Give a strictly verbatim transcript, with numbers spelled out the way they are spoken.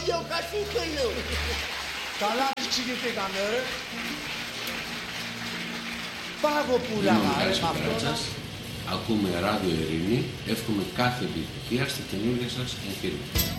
λόγια ο Χασούχελος. Καλά τις ξηγηθήκαμε, ρε. Πάγο πουλάγα, ρε, μ' αυτό. Ακούμε Ράδιο Ειρήνη. Εύχομαι κάθε επιτυχία στη καινούργια σας εγχείρημα.